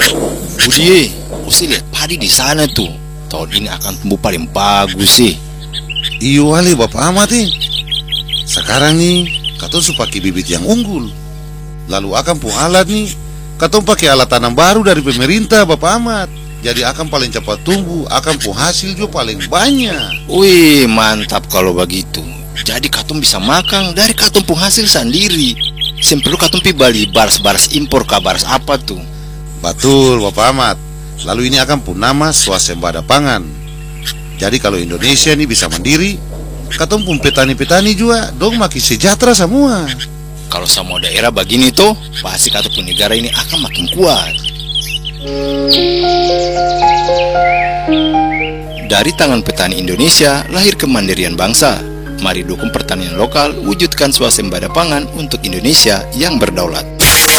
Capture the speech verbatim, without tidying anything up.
Budi, usih lihat padi di sana tuh. Tahun ini akan tumbuh paling bagus sih. Iyo wali Bapak Ahmad nih. Sekarang nih katong su pakai bibit yang unggul. Lalu akan pun alat nih, katong pakai alat tanam baru dari pemerintah Bapak Ahmad. Jadi akan paling cepat tumbuh, akan pun hasil juga paling banyak. Wih, mantap kalau begitu. Jadi katong bisa makan dari katong pun hasil sendiri. Sempelu katong pi bali baras-baras impor ka baras apa tuh. Betul Bapak Ahmad. Lalu ini akan pun nama swasembada pangan. Jadi kalau Indonesia ini bisa mandiri, katong pun petani-petani juga dong makin sejahtera semua. Kalau semua daerah begini tuh, pasti katong pun negara ini akan makin kuat. Dari tangan petani Indonesia lahir kemandirian bangsa. Mari dukung pertanian lokal, wujudkan swasembada pangan untuk Indonesia yang berdaulat.